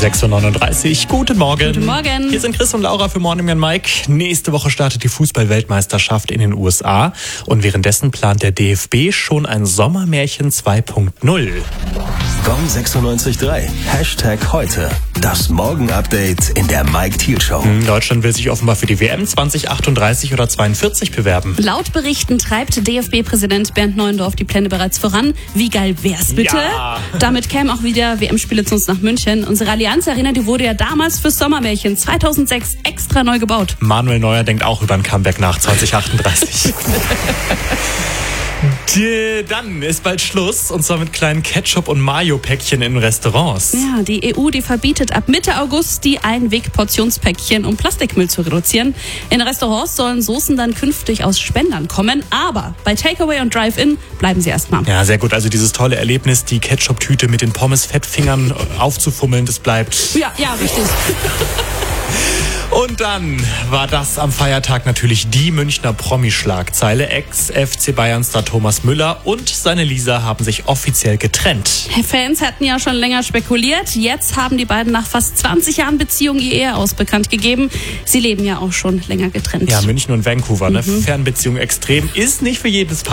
6.39 Uhr. Guten Morgen. Guten Morgen. Hier sind Chris und Laura für Morning and Mike. Nächste Woche startet die Fußball-Weltmeisterschaft in den USA. Und währenddessen plant der DFB schon ein Sommermärchen 2.0. Gong 96.3. #heute. Das Morgen-Update in der Mike Thiel Show. Deutschland will sich offenbar für die WM 2038 oder 42 bewerben. Laut Berichten treibt DFB-Präsident Bernd Neuendorf die Pläne bereits voran. Wie geil wär's bitte? Ja. Damit kämen auch wieder WM-Spiele zu uns nach München. Unsere Allianz Arena, die wurde ja damals fürs Sommermärchen 2006 extra neu gebaut. Manuel Neuer denkt auch über ein Comeback nach 2038. Dann ist bald Schluss, und zwar mit kleinen Ketchup- und Mayo-Päckchen in Restaurants. Ja, die EU, die verbietet ab Mitte August die Einweg-Portionspäckchen, um Plastikmüll zu reduzieren. In Restaurants sollen Soßen dann künftig aus Spendern kommen, aber bei Takeaway und Drive-In bleiben sie erstmal. Ja, sehr gut. Also dieses tolle Erlebnis, die Ketchup-Tüte mit den Pommes-Fettfingern aufzufummeln, das bleibt. Ja, richtig. Und dann war das am Feiertag natürlich die Münchner Promi-Schlagzeile. Ex-FC Bayern-Star Thomas Müller und seine Lisa haben sich offiziell getrennt. Fans hatten ja schon länger spekuliert. Jetzt haben die beiden nach fast 20 Jahren Beziehung ihr Eheaus bekannt gegeben. Sie leben ja auch schon länger getrennt. Ja, München und Vancouver, ne? Fernbeziehung extrem, ist nicht für jedes Paar.